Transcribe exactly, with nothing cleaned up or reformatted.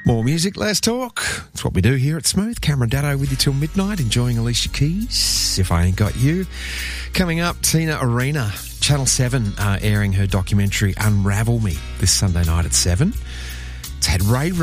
More music, less talk. That's what we do here at Smooth. Cameron Daddo with you till midnight, enjoying Alicia Keys, If I Ain't Got You. Coming up, Tina Arena, Channel seven, uh, airing her documentary Unravel Me this Sunday night at seven. It's had Ray